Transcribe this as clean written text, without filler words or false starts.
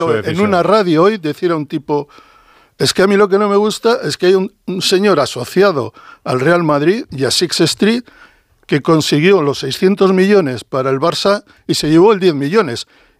En una radio hoy decir a un tipo, es que a mí lo que no me gusta es que hay un señor asociado al Real Madrid y a Six Street que consiguió los 600 millones para el Barça y se llevó el 10 millones.